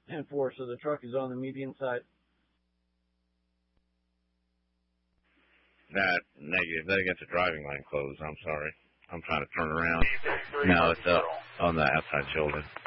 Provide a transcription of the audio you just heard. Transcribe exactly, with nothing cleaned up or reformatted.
and four, so the truck is on the median side. That negative. That gets the driving line closed. I'm sorry. I'm trying to turn around. No, it's up on the outside shoulder.